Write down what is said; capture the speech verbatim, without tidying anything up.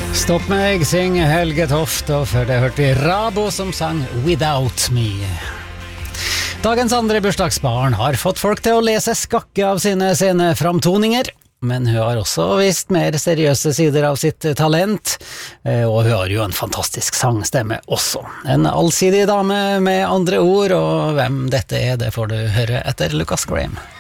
Stopp meg, syng Helge Toft, og før det hørte vi Rabo som sang Without Me. Dagens andre bursdagsbarn har fått folk til å lese skakke av sine sceneframtoninger, men hun har også vist mer seriøse sider av sitt talent, og hun har jo en fantastisk sangstemme også. En allsidig dame med andre ord, og hvem dette er, det får du høre etter Lucas Graham.